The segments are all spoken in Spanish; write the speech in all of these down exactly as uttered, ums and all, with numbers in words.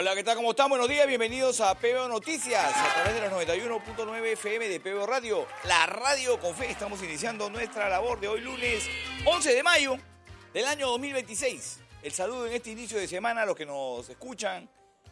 Hola, ¿qué tal? ¿Cómo están? Buenos días, bienvenidos a P B O Noticias, a través de los noventa y uno punto nueve F M de P B O Radio, la radio con fe. Estamos iniciando nuestra labor de hoy lunes once de mayo del año dos mil veintiséis. El saludo en este inicio de semana a los que nos escuchan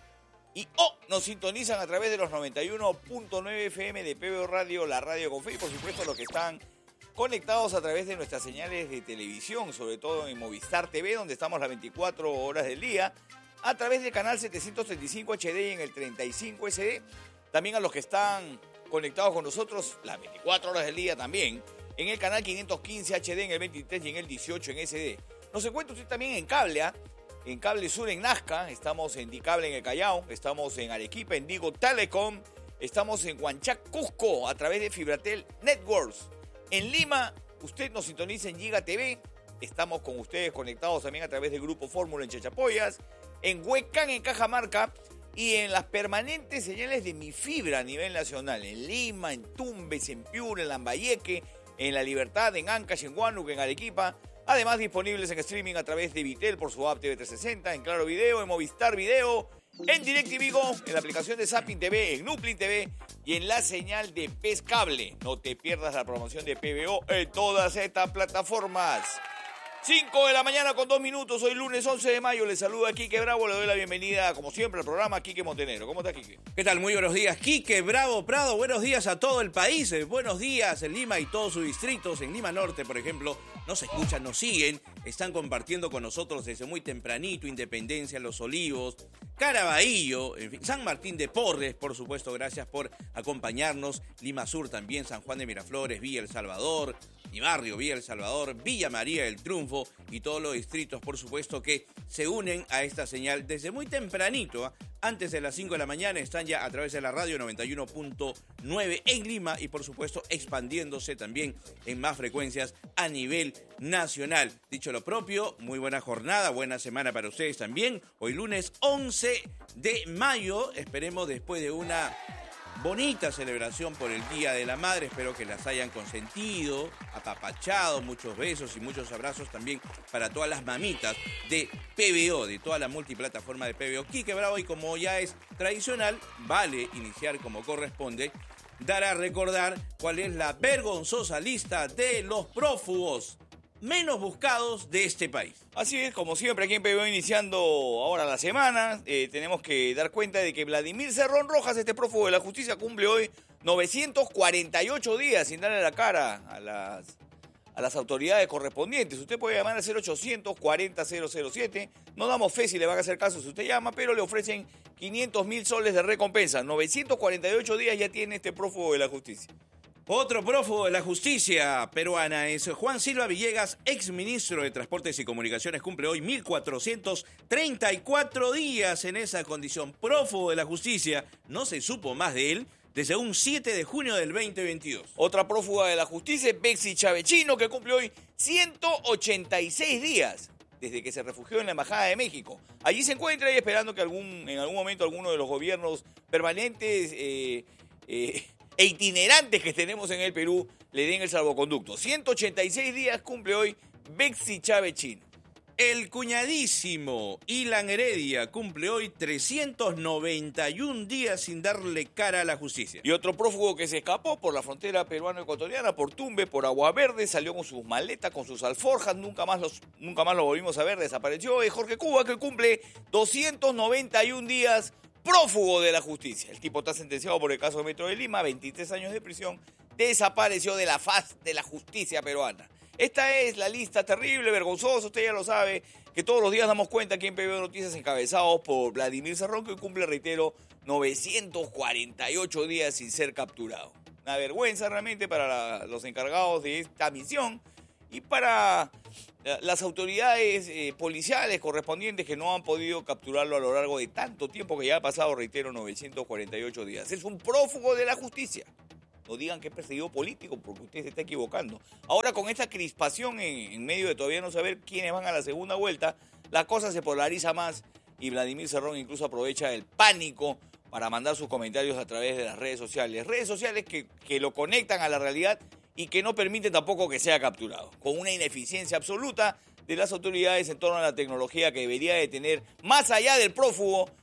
y o nos sintonizan a través de los noventa y uno punto nueve F M de P B O Radio, la radio con fe, y por supuesto los que están conectados a través de nuestras señales de televisión, sobre todo en Movistar T V, donde estamos las veinticuatro horas del día, a través del canal setecientos treinta y cinco H D y en el treinta y cinco S D. También a los que están conectados con nosotros las veinticuatro horas del día también, en el canal quinientos quince H D, en el veintitrés y en el dieciocho en S D. Nos encuentra usted también en cable, ¿eh? En Cable Sur en Nazca, estamos en Dicable en el Callao, estamos en Arequipa, en Digo Telecom, estamos en Huanchac, Cusco, a través de Fibratel Networks. En Lima, usted nos sintoniza en Giga T V, estamos con ustedes conectados también a través del Grupo Fórmula en Chachapoyas, en Huecán, en Cajamarca, y en las permanentes señales de Mi Fibra a nivel nacional, en Lima, en Tumbes, en Piura, en Lambayeque, en La Libertad, en Ancash, en Huánuco, en Arequipa, además disponibles en streaming a través de Vitel por su app T V trescientos sesenta, en Claro Video, en Movistar Video, en DirecTV Go, en la aplicación de Zapping T V, en Nuplin T V y en la señal de Pez Cable. No te pierdas la promoción de P B O en todas estas plataformas. cinco de la mañana con dos minutos, hoy lunes once de mayo, les saluda Quique Bravo, le doy la bienvenida como siempre al programa Quique Montenegro. ¿Cómo está, Quique? ¿Qué tal? Muy buenos días, Quique Bravo Prado, buenos días a todo el país, eh, buenos días en Lima y todos sus distritos, en Lima Norte, por ejemplo, nos escuchan, nos siguen, están compartiendo con nosotros desde muy tempranito, Independencia, Los Olivos, Caraballo, en fin, San Martín de Porres, por supuesto, gracias por acompañarnos, Lima Sur también, San Juan de Miraflores, Villa El Salvador, mi barrio, Villa El Salvador, Villa María del Triunfo y todos los distritos, por supuesto, que se unen a esta señal desde muy tempranito, ¿eh? Antes de las cinco de la mañana están ya a través de la radio noventa y uno punto nueve en Lima y, por supuesto, expandiéndose también en más frecuencias a nivel nacional. Dicho lo propio, muy buena jornada, buena semana para ustedes también. Hoy lunes once de mayo, esperemos después de una bonita celebración por el Día de la Madre, espero que las hayan consentido, apapachado, muchos besos y muchos abrazos también para todas las mamitas de P B O, de toda la multiplataforma de P B O. Quique Bravo, y como ya es tradicional, vale iniciar como corresponde, dar a recordar cuál es la vergonzosa lista de los prófugos menos buscados de este país. Así es, como siempre, aquí en P B O iniciando ahora la semana, eh, tenemos que dar cuenta de que Vladimir Cerrón Rojas, este prófugo de la justicia, cumple hoy novecientos cuarenta y ocho días sin darle la cara a las, a las autoridades correspondientes. Usted puede llamar al cero ochocientos cuarenta cero cero siete, no damos fe si le van a hacer caso si usted llama, pero le ofrecen quinientos mil soles de recompensa. novecientos cuarenta y ocho días ya tiene este prófugo de la justicia. Otro prófugo de la justicia peruana es Juan Silva Villegas, exministro de Transportes y Comunicaciones, cumple hoy mil cuatrocientos treinta y cuatro días en esa condición. Prófugo de la justicia, no se supo más de él desde un siete de junio del veinte veintidós. Otra prófuga de la justicia es Bexy Chavechino, que cumple hoy ciento ochenta y seis días desde que se refugió en la Embajada de México. Allí se encuentra y esperando que algún, en algún momento alguno de los gobiernos permanentes eh, eh, e itinerantes que tenemos en el Perú le den el salvoconducto. ciento ochenta y seis días cumple hoy Bexy Chavechino. El cuñadísimo Ilan Heredia cumple hoy trescientos noventa y un días sin darle cara a la justicia. Y otro prófugo que se escapó por la frontera peruano-ecuatoriana, por Tumbes, por Agua Verde, salió con sus maletas, con sus alforjas, nunca más, los, nunca más lo volvimos a ver, desapareció. Es Jorge Cuba, que cumple doscientos noventa y un días prófugo de la justicia. El tipo está sentenciado por el caso de Metro de Lima, veintitrés años de prisión, desapareció de la faz de la justicia peruana. Esta es la lista terrible, vergonzosa, usted ya lo sabe, que todos los días damos cuenta aquí en P B O Noticias, encabezados por Vladimir Cerrón, que cumple, reitero, novecientos cuarenta y ocho días sin ser capturado. Una vergüenza realmente para la, los encargados de esta misión y para las autoridades eh, policiales correspondientes que no han podido capturarlo a lo largo de tanto tiempo que ya ha pasado, reitero, novecientos cuarenta y ocho días. Es un prófugo de la justicia. No digan que es perseguido político, porque usted se está equivocando. Ahora, con esta crispación en, en medio de todavía no saber quiénes van a la segunda vuelta, la cosa se polariza más y Vladimir Cerrón incluso aprovecha el pánico para mandar sus comentarios a través de las redes sociales. Redes sociales que, que lo conectan a la realidad y que no permiten tampoco que sea capturado, con una ineficiencia absoluta de las autoridades en torno a la tecnología que debería de tener, más allá del prófugo,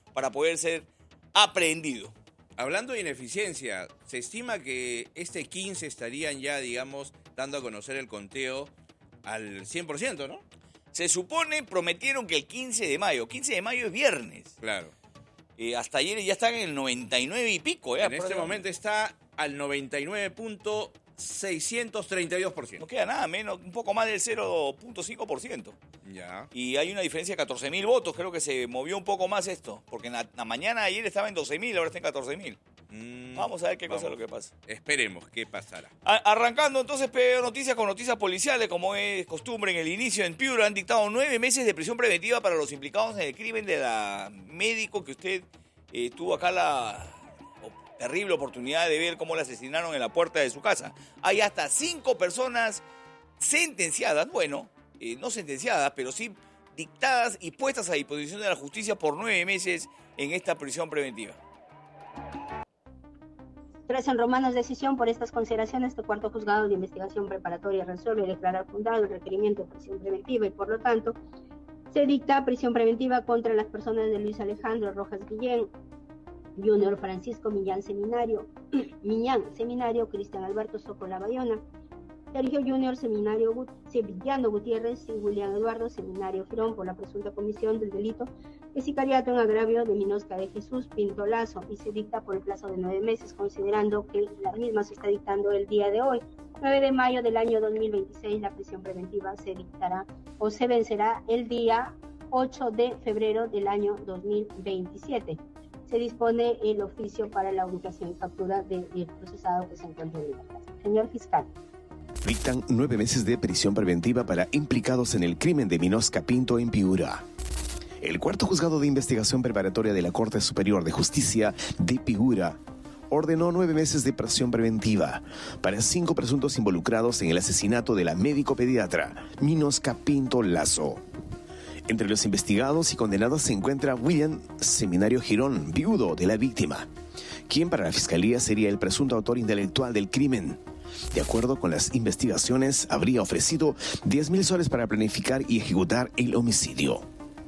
para poder ser aprehendido. Hablando de ineficiencia, se estima que este quince estarían ya, digamos, dando a conocer el conteo al cien por ciento, ¿no? Se supone, prometieron que el quince de mayo, quince de mayo es viernes. Claro. Eh, hasta ayer ya están en el noventa y nueve y pico. ¿eh? En este momento está al noventa y nueve punto seiscientos treinta y dos por ciento. No queda nada, menos, un poco más del cero punto cinco por ciento. Ya. Y hay una diferencia de catorce mil votos, creo que se movió un poco más esto, porque en la, la mañana ayer estaba en doce mil, ahora está en catorce mil. Mm, vamos a ver qué vamos. cosa es lo que pasa. Esperemos qué pasará. A, arrancando entonces, P B O Noticias con noticias policiales, como es costumbre en el inicio. En Piura han dictado nueve meses de prisión preventiva para los implicados en el crimen de la médico que usted eh, tuvo acá la terrible oportunidad de ver cómo la asesinaron en la puerta de su casa. Hay hasta cinco personas sentenciadas, bueno, eh, no sentenciadas, pero sí dictadas y puestas a disposición de la justicia por nueve meses en esta prisión preventiva. Tras en Romanos decisión por estas consideraciones, este cuarto juzgado de investigación preparatoria resuelve declarar fundado el requerimiento de prisión preventiva y, por lo tanto, se dicta prisión preventiva contra las personas de Luis Alejandro Rojas Guillén, Junior Francisco Millán Seminario, Millán Seminario, Cristian Alberto Socola Bayona, Sergio Junior Seminario Sevillano Gutiérrez y William Eduardo Seminario Girón por la presunta comisión del delito de sicariato en agravio de Minosca de Jesús Pinto Lazo, y se dicta por el plazo de nueve meses, considerando que la misma se está dictando el día de hoy, nueve de mayo del año dos mil veintiséis. La prisión preventiva se dictará o se vencerá el día ocho de febrero del año dos mil veintisiete. Se dispone el oficio para la ubicación y captura del procesado que se encuentra en libertad. Señor fiscal. Dictan nueve meses de prisión preventiva para implicados en el crimen de Minosca Pinto en Piura. El cuarto juzgado de investigación preparatoria de la Corte Superior de Justicia de Piura ordenó nueve meses de prisión preventiva para cinco presuntos involucrados en el asesinato de la médico pediatra Minosca Pinto Lazo. Entre los investigados y condenados se encuentra William Seminario Girón, viudo de la víctima, quien para la Fiscalía sería el presunto autor intelectual del crimen. De acuerdo con las investigaciones, habría ofrecido diez mil soles para planificar y ejecutar el homicidio.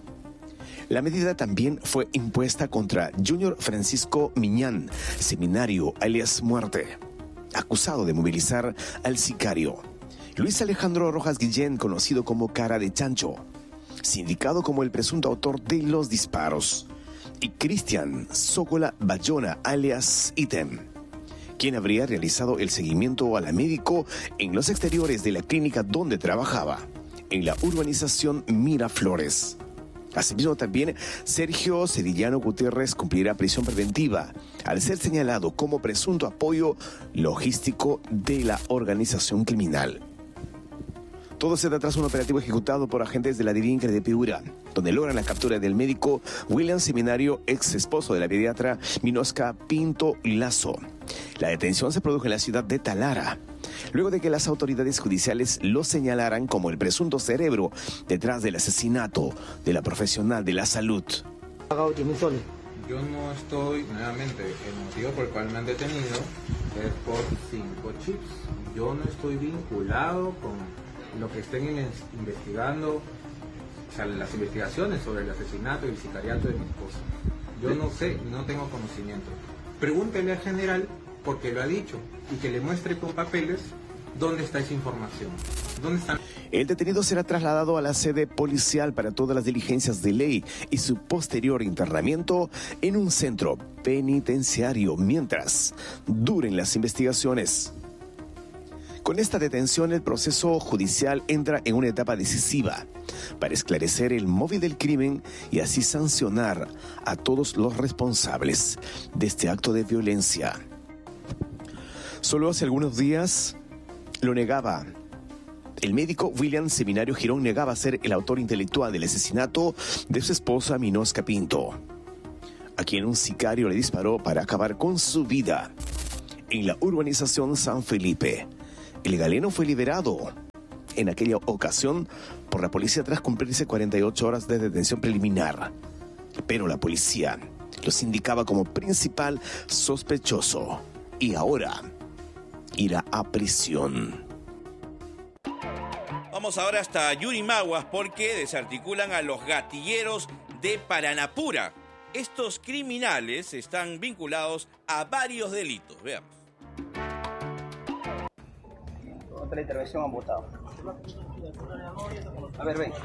La medida también fue impuesta contra Junior Francisco Millán Seminario, alias Muerte, acusado de movilizar al sicario. Luis Alejandro Rojas Guillén, conocido como Cara de Chancho, sindicado como el presunto autor de los disparos, y Cristian Socola Bayona, alias Item, quien habría realizado el seguimiento a la médico en los exteriores de la clínica donde trabajaba, en la urbanización Miraflores. Asimismo, también Sergio Sevillano Gutiérrez cumplirá prisión preventiva al ser señalado como presunto apoyo logístico de la organización criminal. Todo se da tras un operativo ejecutado por agentes de la DIVINCRE de Piura, donde logran la captura del médico William Seminario, ex esposo de la pediatra Minosca Pinto Lazo. La detención se produjo en la ciudad de Talara, luego de que las autoridades judiciales lo señalaran como el presunto cerebro detrás del asesinato de la profesional de la salud. Yo no estoy, nuevamente, el motivo por el cual me han detenido es por cinco chips. Yo no estoy vinculado con lo que estén investigando, o sea, las investigaciones sobre el asesinato y el sicariato de mi esposa. Yo no sé, no tengo conocimiento. Pregúntele al general, porque lo ha dicho, y que le muestre con papeles dónde está esa información. ¿Dónde están? El detenido será trasladado a la sede policial para todas las diligencias de ley y su posterior internamiento en un centro penitenciario mientras duren las investigaciones. Con esta detención, el proceso judicial entra en una etapa decisiva para esclarecer el móvil del crimen y así sancionar a todos los responsables de este acto de violencia. Solo hace algunos días lo negaba. El médico William Seminario Girón negaba ser el autor intelectual del asesinato de su esposa Minosca Pinto, a quien un sicario le disparó para acabar con su vida en la urbanización San Felipe. El galeno fue liberado en aquella ocasión por la policía tras cumplirse cuarenta y ocho horas de detención preliminar. Pero la policía los indicaba como principal sospechoso y ahora irá a prisión. Vamos ahora hasta Yurimaguas porque desarticulan a los gatilleros de Paranapura. Estos criminales están vinculados a varios delitos. Veamos. Otra intervención han votado. A ver, ven.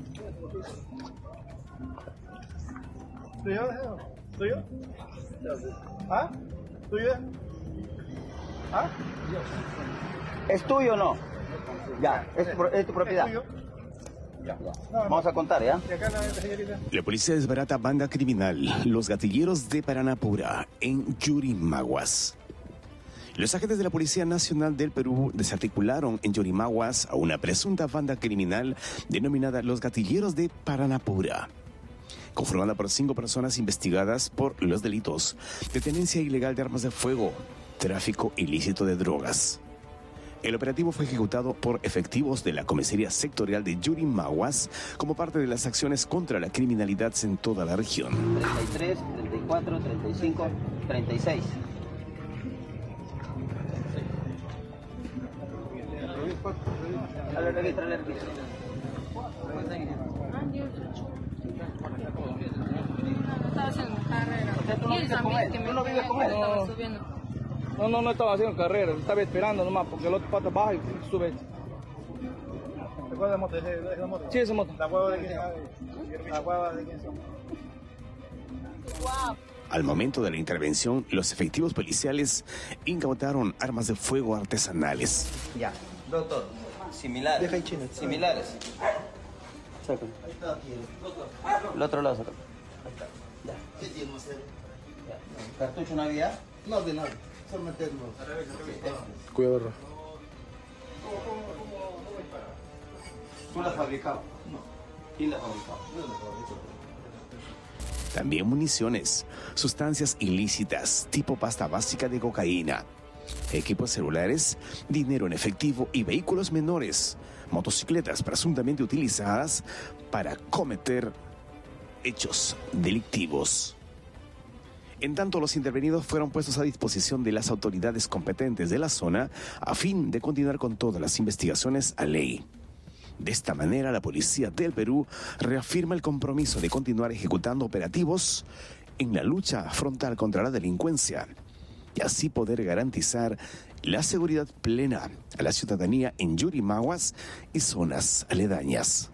¿Tuyo? ¿Tuyo? ¿Ah? ¿Tuyo? ¿Ah? ¿Es tuyo o no? Ya, es tu, es tu propiedad. ¿Es tuyo? Ya. Vamos a contar, ¿ya? La policía desbarata banda criminal, los gatilleros de Paranapura, en Yurimaguas. Los agentes de la Policía Nacional del Perú desarticularon en Yurimaguas a una presunta banda criminal denominada los gatilleros de Paranapura, conformada por cinco personas investigadas por los delitos de tenencia ilegal de armas de fuego, tráfico ilícito de drogas. El operativo fue ejecutado por efectivos de la Comisaría Sectorial de Yurimaguas como parte de las acciones contra la criminalidad en toda la región. treinta y tres, treinta y cuatro, treinta y cinco, treinta y seis. Dale, registra, dale, registra. Estaba haciendo carrera. ¿Tú no vives con él? ¿Tú no vives con él? Estaba subiendo. No, no, no estaba haciendo carrera, estaba esperando nomás porque el otro pata baja y sube. ¿Te acuerdas de la moto? ¿De esa moto? Sí, esa moto. ¿La hueva de quién? ¿La hueva de quién son? Al momento de la intervención, los efectivos policiales incautaron armas de fuego artesanales. Ya, doctor. Similares. Deja ahí, chino. Similares. Sácalo. El otro lado, sácalo. Ya. ¿Qué tiene usted? Ya. ¿Cartucho Navidad? No, de nada. Solamente no. Cuidado. ¿Tú la has fabricado? No. ¿Quién la ha fabricado? Yo no fabrico. También municiones, sustancias ilícitas, tipo pasta básica de cocaína, equipos celulares, dinero en efectivo y vehículos menores, motocicletas presuntamente utilizadas para cometer hechos delictivos. En tanto, los intervenidos fueron puestos a disposición de las autoridades competentes de la zona a fin de continuar con todas las investigaciones a ley. De esta manera, la Policía del Perú reafirma el compromiso de continuar ejecutando operativos en la lucha frontal contra la delincuencia y así poder garantizar la seguridad plena a la ciudadanía en Yurimaguas y zonas aledañas.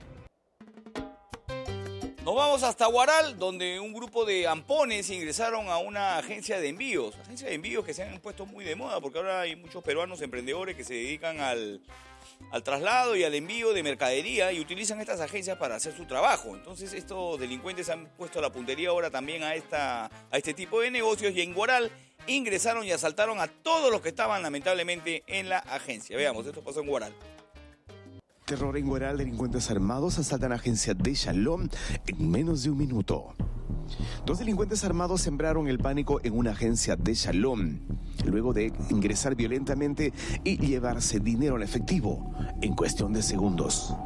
Nos vamos hasta Huaral, donde un grupo de ampones ingresaron a una agencia de envíos. Agencias de envíos que se han puesto muy de moda porque ahora hay muchos peruanos emprendedores que se dedican al, al traslado y al envío de mercadería y utilizan estas agencias para hacer su trabajo. Entonces estos delincuentes han puesto la puntería ahora también a, esta, a este tipo de negocios y en Huaral ingresaron y asaltaron a todos los que estaban lamentablemente en la agencia. Veamos, esto pasó en Huaral. Terror en Huaral, delincuentes armados asaltan agencia de Shalom en menos de un minuto. Dos delincuentes armados sembraron el pánico en una agencia de Shalom, luego de ingresar violentamente y llevarse dinero en efectivo en cuestión de segundos.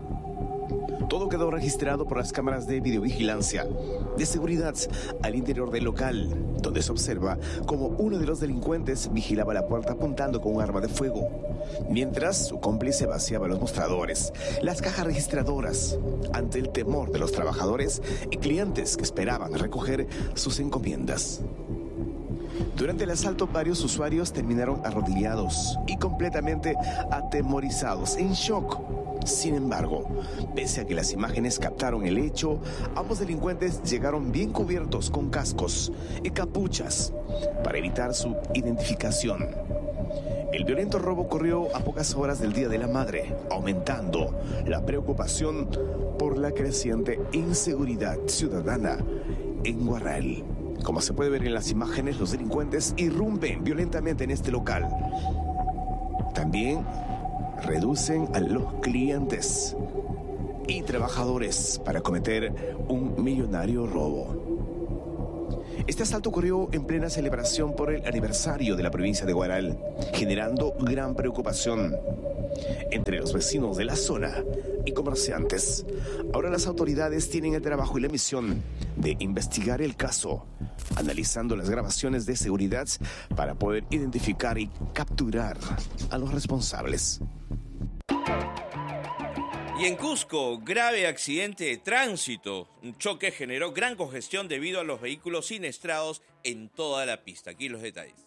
Todo quedó registrado por las cámaras de videovigilancia de seguridad al interior del local, donde se observa como uno de los delincuentes vigilaba la puerta apuntando con un arma de fuego, mientras su cómplice vaciaba los mostradores, las cajas registradoras, ante el temor de los trabajadores y clientes que esperaban recoger sus encomiendas. Durante el asalto, varios usuarios terminaron arrodillados y completamente atemorizados, en shock. Sin embargo, pese a que las imágenes captaron el hecho, ambos delincuentes llegaron bien cubiertos con cascos y capuchas para evitar su identificación. El violento robo ocurrió a pocas horas del Día de la Madre, aumentando la preocupación por la creciente inseguridad ciudadana en Huaral. Como se puede ver en las imágenes, los delincuentes irrumpen violentamente en este local. También reducen a los clientes y trabajadores para cometer un millonario robo. Este asalto ocurrió en plena celebración por el aniversario de la provincia de Huaral, generando gran preocupación entre los vecinos de la zona y comerciantes. Ahora las autoridades tienen el trabajo y la misión de investigar el caso, analizando las grabaciones de seguridad para poder identificar y capturar a los responsables. Y en Cusco, grave accidente de tránsito. Un choque generó gran congestión debido a los vehículos siniestrados en toda la pista. Aquí los detalles.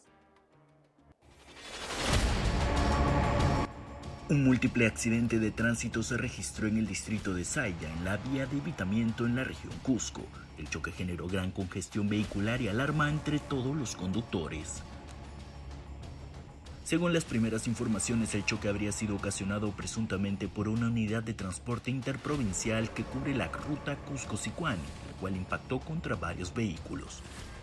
Un múltiple accidente de tránsito se registró en el distrito de Saya, en la vía de evitamiento en la región Cusco. El choque generó gran congestión vehicular y alarma entre todos los conductores. Según las primeras informaciones, el choque habría sido ocasionado presuntamente por una unidad de transporte interprovincial que cubre la ruta Cusco-Sicuani, la cual impactó contra varios vehículos.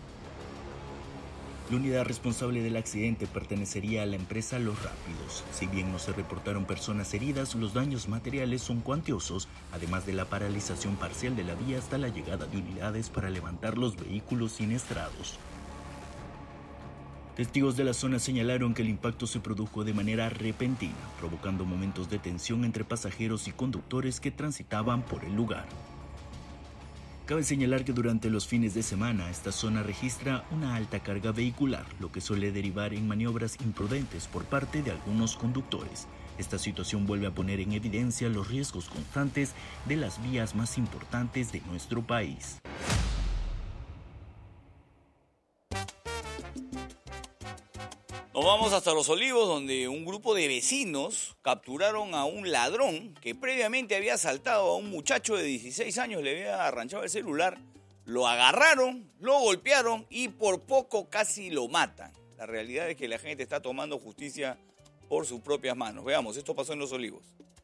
La unidad responsable del accidente pertenecería a la empresa Los Rápidos. Si bien no se reportaron personas heridas, los daños materiales son cuantiosos, además de la paralización parcial de la vía hasta la llegada de unidades para levantar los vehículos siniestrados. Testigos de la zona señalaron que el impacto se produjo de manera repentina, provocando momentos de tensión entre pasajeros y conductores que transitaban por el lugar. Cabe señalar que durante los fines de semana esta zona registra una alta carga vehicular, lo que suele derivar en maniobras imprudentes por parte de algunos conductores. Esta situación vuelve a poner en evidencia los riesgos constantes de las vías más importantes de nuestro país. Nos vamos hasta Los Olivos, donde un grupo de vecinos capturaron a un ladrón que previamente había asaltado a un muchacho de dieciséis años, le había arranchado el celular, lo agarraron, lo golpearon y por poco casi lo matan. La realidad es que la gente está tomando justicia por sus propias manos. Veamos, esto pasó en Los Olivos.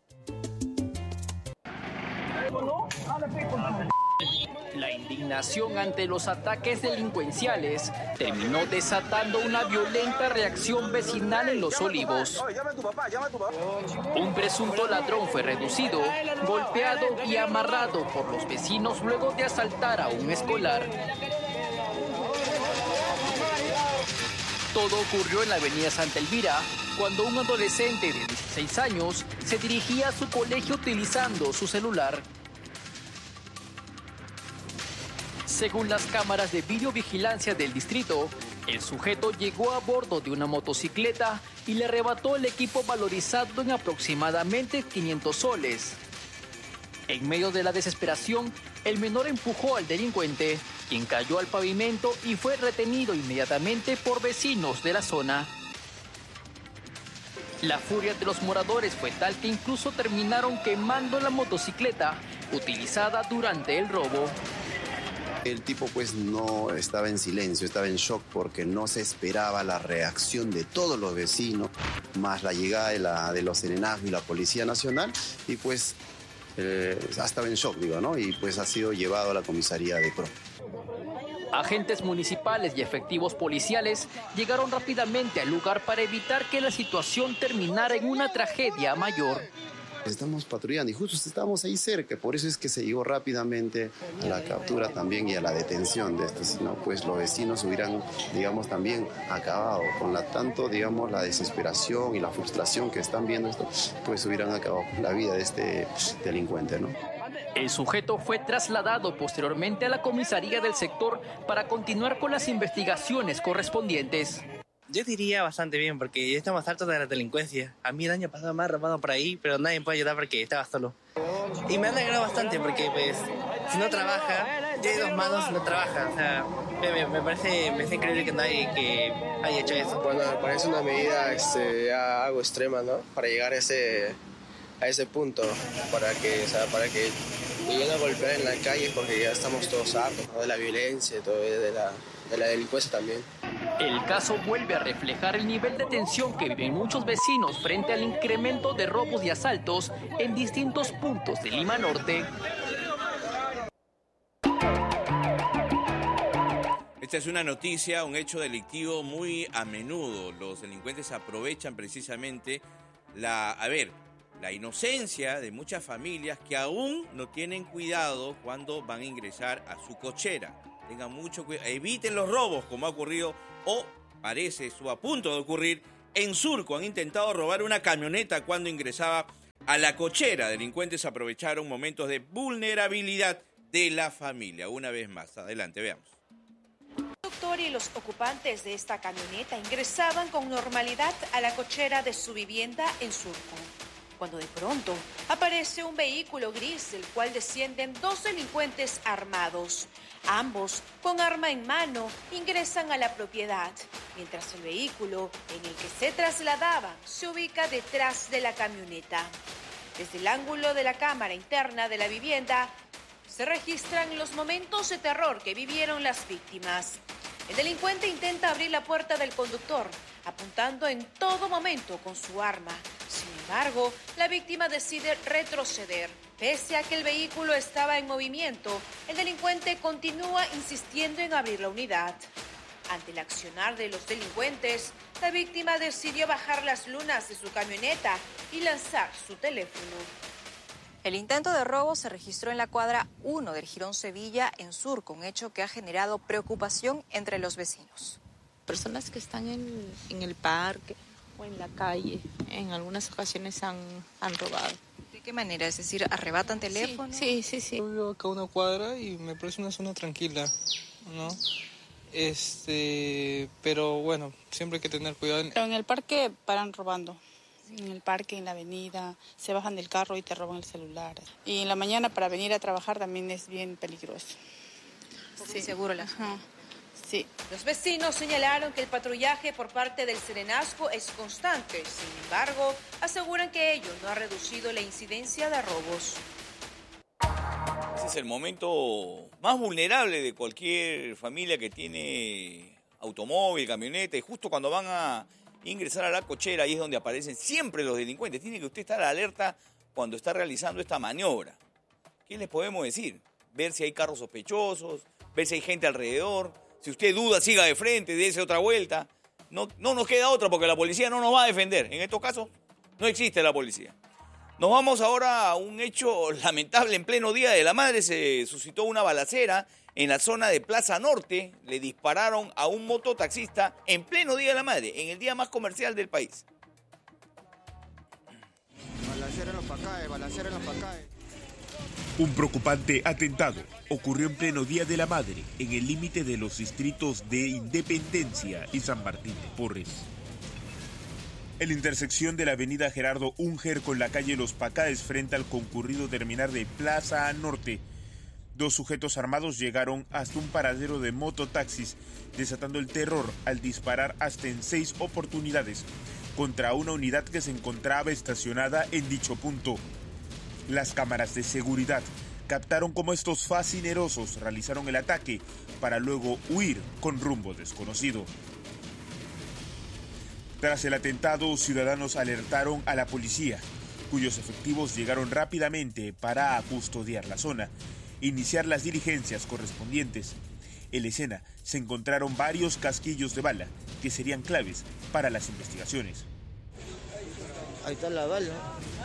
La indignación ante los ataques delincuenciales terminó desatando una violenta reacción vecinal en Los Olivos. Un presunto ladrón fue reducido, golpeado y amarrado por los vecinos luego de asaltar a un escolar. Todo ocurrió en la avenida Santa Elvira, cuando un adolescente de dieciséis años se dirigía a su colegio utilizando su celular. Según las cámaras de videovigilancia del distrito, el sujeto llegó a bordo de una motocicleta y le arrebató el equipo valorizado en aproximadamente quinientos soles. En medio de la desesperación, el menor empujó al delincuente, quien cayó al pavimento y fue retenido inmediatamente por vecinos de la zona. La furia de los moradores fue tal que incluso terminaron quemando la motocicleta utilizada durante el robo. El tipo pues no estaba en silencio, estaba en shock porque no se esperaba la reacción de todos los vecinos, más la llegada de, la, de los serenazgos y la Policía Nacional, y pues eh, estaba en shock, digo, ¿no? Y pues ha sido llevado a la comisaría de Pro. Agentes municipales y efectivos policiales llegaron rápidamente al lugar para evitar que la situación terminara en una tragedia mayor. Estamos patrullando y justo estamos ahí cerca, por eso es que se llegó rápidamente a la captura también y a la detención de estos, ¿no? Pues los vecinos hubieran, digamos, también acabado con la tanto, digamos, la desesperación y la frustración que están viendo esto, pues hubieran acabado con la vida de este delincuente, ¿no? El sujeto fue trasladado posteriormente a la comisaría del sector para continuar con las investigaciones correspondientes. Yo diría bastante bien, porque ya estamos hartos de la delincuencia. A mí el año pasado me han robado por ahí, pero nadie me puede ayudar porque estaba solo. Y me han alegrado bastante, porque pues, si no trabaja, ya hay dos manos y no trabaja. O sea, me, me, parece, me parece increíble que nadie que haya hecho eso. Bueno, me parece una medida este, ya algo extrema, ¿no? Para llegar a ese, a ese punto, para que, o sea, para que lleguen a golpear en la calle, porque ya estamos todos hartos, ¿no? De la violencia, todo, de la, de la delincuencia también. El caso vuelve a reflejar el nivel de tensión que viven muchos vecinos frente al incremento de robos y asaltos en distintos puntos de Lima Norte. Esta es una noticia, un hecho delictivo muy a menudo. Los delincuentes aprovechan precisamente la, a ver, la inocencia de muchas familias que aún no tienen cuidado cuando van a ingresar a su cochera. Tengan mucho cuidado, eviten los robos, como ha ocurrido o parece estuvo a punto de ocurrir en Surco. Han intentado robar una camioneta cuando ingresaba a la cochera. Delincuentes aprovecharon momentos de vulnerabilidad de la familia. Una vez más, adelante, veamos. El conductor y los ocupantes de esta camioneta ingresaban con normalidad a la cochera de su vivienda en Surco. cuando de pronto aparece un vehículo gris del cual descienden dos delincuentes armados. Ambos, con arma en mano, ingresan a la propiedad, mientras el vehículo en el que se trasladaban se ubica detrás de la camioneta. Desde el ángulo de la cámara interna de la vivienda se registran los momentos de terror que vivieron las víctimas. El delincuente intenta abrir la puerta del conductor, apuntando en todo momento con su arma. Sin embargo, la víctima decide retroceder. Pese a que el vehículo estaba en movimiento, el delincuente continúa insistiendo en abrir la unidad. Ante el accionar de los delincuentes, la víctima decidió bajar las lunas de su camioneta y lanzar su teléfono. El intento de robo se registró en la cuadra uno del Jirón Sevilla, en Surco, un hecho que ha generado preocupación entre los vecinos. Personas que están en, en el parque o en la calle, en algunas ocasiones han, han robado. ¿De qué manera? Es decir, ¿arrebatan teléfono? Sí, sí, sí. Yo vivo acá una cuadra y me parece una zona tranquila, ¿no? Este, pero bueno, siempre hay que tener cuidado. Pero en el parque paran robando. En el parque, en la avenida, se bajan del carro y te roban el celular. Y en la mañana para venir a trabajar también es bien peligroso. Sí, seguro la Ajá. Sí. Los vecinos señalaron que el patrullaje por parte del Serenazgo es constante. Sin embargo, aseguran que ello no ha reducido la incidencia de robos. Ese es el momento más vulnerable de cualquier familia que tiene automóvil, camioneta, y justo cuando van a ingresar a la cochera, ahí es donde aparecen siempre los delincuentes. Tiene que usted estar alerta cuando está realizando esta maniobra. ¿Qué les podemos decir? Ver si hay carros sospechosos, ver si hay gente alrededor. Si usted duda, siga de frente, dése otra vuelta. No, no nos queda otra porque la policía no nos va a defender. En estos casos no existe la policía. Nos vamos ahora a un hecho lamentable. En pleno Día de la Madre se suscitó una balacera en la zona de Plaza Norte. Le dispararon a un mototaxista en pleno Día de la Madre, en el día más comercial del país. Balacera en los Pacaes, balacera en los Pacaes. Un preocupante atentado ocurrió en pleno Día de la Madre en el límite de los distritos de Independencia y San Martín de Porres. En la intersección de la avenida Gerardo Unger con la calle Los Pacaes frente al concurrido terminal de Plaza Norte, dos sujetos armados llegaron hasta un paradero de mototaxis, desatando el terror al disparar hasta en seis oportunidades contra una unidad que se encontraba estacionada en dicho punto. Las cámaras de seguridad captaron cómo estos fascinerosos realizaron el ataque para luego huir con rumbo desconocido. Tras el atentado, ciudadanos alertaron a la policía, cuyos efectivos llegaron rápidamente para custodiar la zona e iniciar las diligencias correspondientes. En la escena se encontraron varios casquillos de bala que serían claves para las investigaciones. Ahí está la bala.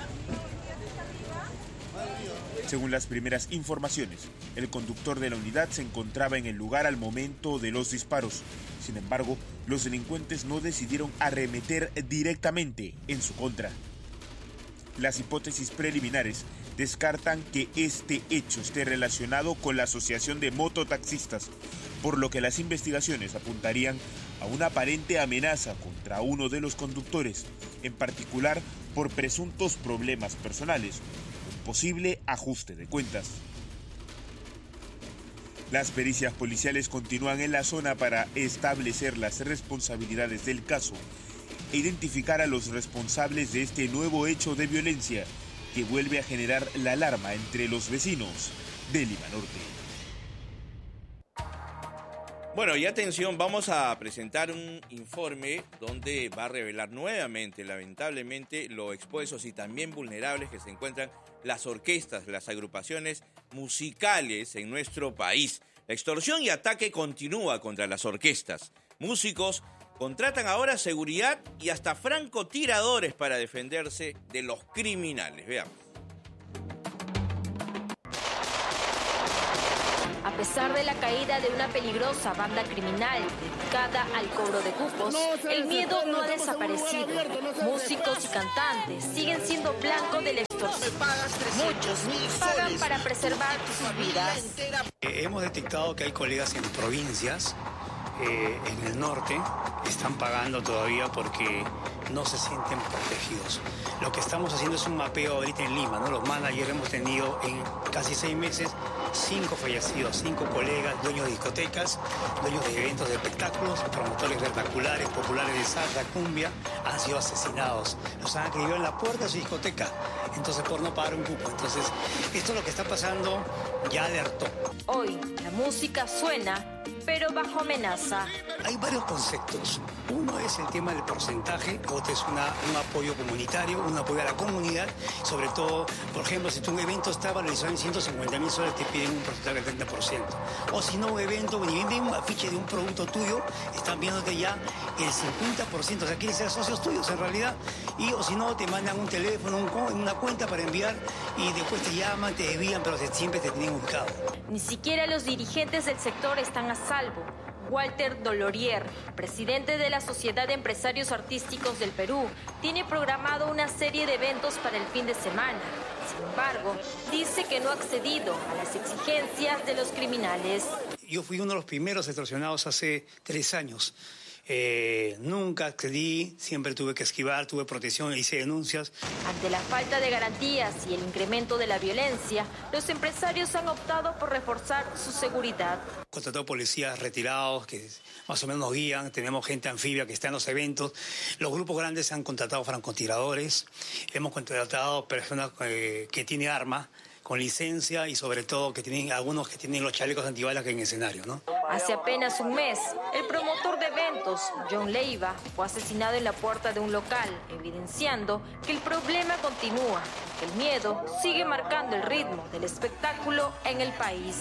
Según las primeras informaciones, el conductor de la unidad se encontraba en el lugar al momento de los disparos. Sin embargo, los delincuentes no decidieron arremeter directamente en su contra. Las hipótesis preliminares descartan que este hecho esté relacionado con la Asociación de Mototaxistas, por lo que las investigaciones apuntarían a una aparente amenaza contra uno de los conductores, en particular por presuntos problemas personales, un posible ajuste de cuentas. Las pericias policiales continúan en la zona para establecer las responsabilidades del caso e identificar a los responsables de este nuevo hecho de violencia que vuelve a generar la alarma entre los vecinos de Lima Norte. Bueno, y atención, vamos a presentar un informe donde va a revelar nuevamente, lamentablemente, lo expuestos y también vulnerables que se encuentran las orquestas, las agrupaciones musicales en nuestro país. La extorsión y ataque continúa contra las orquestas. Músicos contratan ahora seguridad y hasta francotiradores para defenderse de los criminales. Veamos. A pesar de la caída de una peligrosa banda criminal dedicada al cobro de cupos, el miedo no ha desaparecido. Músicos y cantantes siguen siendo blanco de la extorsión. Muchos pagan para preservar sus vidas. Eh, hemos detectado que hay colegas en provincias, eh, en el norte, están pagando todavía porque no se sienten protegidos. Lo que estamos haciendo es un mapeo ahorita en Lima, ¿no? Los managers hemos tenido en casi seis meses cinco fallecidos, cinco colegas, dueños de discotecas, dueños de eventos de espectáculos, promotores vernaculares, populares de salsa, cumbia, han sido asesinados. Los han agredido en la puerta de su discoteca, entonces por no pagar un cupo. Entonces, esto es lo que está pasando, ya alertó. Hoy la música suena, pero bajo amenaza. Hay varios conceptos. Uno es el tema del porcentaje, otro es una, un apoyo comunitario, un apoyo a la comunidad. Sobre todo, por ejemplo, si tu un evento está valorizado en ciento cincuenta mil soles, te piden un porcentaje del treinta por ciento. O si no, un evento, ni bien ven un afiche de un producto tuyo, están viéndote ya el cincuenta por ciento. O sea, quieren ser socios tuyos en realidad. Y o si no, te mandan un teléfono, un, una cuenta para enviar y después te llaman, te desvían, pero siempre te tienen ubicado. Ni siquiera los dirigentes del sector están a salvo. Walter Dolorier, presidente de la Sociedad de Empresarios Artísticos del Perú, tiene programado una serie de eventos para el fin de semana. Sin embargo, dice que no ha accedido a las exigencias de los criminales. Yo fui uno de los primeros extorsionados hace tres años. Eh, nunca accedí, siempre tuve que esquivar, tuve protección, hice denuncias. Ante la falta de garantías y el incremento de la violencia, los empresarios han optado por reforzar su seguridad. Contratado policías retirados que más o menos nos guían, tenemos gente anfibia que está en los eventos. Los grupos grandes han contratado francotiradores, hemos contratado personas eh, que tienen arma, con licencia y sobre todo que tienen algunos que tienen los chalecos antibalas que en escenario, ¿no? Hace apenas un mes, el promotor de eventos, John Leiva, fue asesinado en la puerta de un local, evidenciando que el problema continúa, que el miedo sigue marcando el ritmo del espectáculo en el país.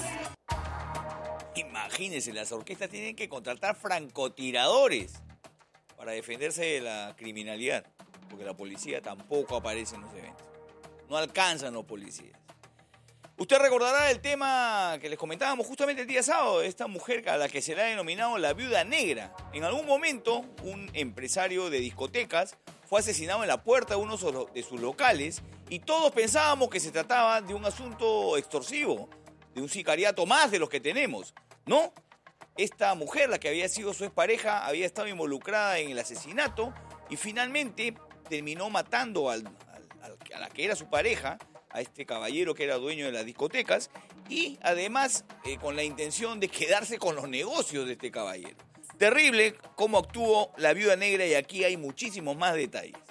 Imagínense, las orquestas tienen que contratar francotiradores para defenderse de la criminalidad, porque la policía tampoco aparece en los eventos. No alcanzan los policías. Usted recordará el tema que les comentábamos justamente el día sábado, de esta mujer a la que se le ha denominado la viuda negra. En algún momento, un empresario de discotecas fue asesinado en la puerta de uno de sus locales y todos pensábamos que se trataba de un asunto extorsivo, de un sicariato más de los que tenemos. No, esta mujer, la que había sido su expareja, había estado involucrada en el asesinato y finalmente terminó matando al, al, al, a la que era su pareja, a este caballero que era dueño de las discotecas y además eh, con la intención de quedarse con los negocios de este caballero. Terrible cómo actuó la viuda negra y aquí hay muchísimos más detalles.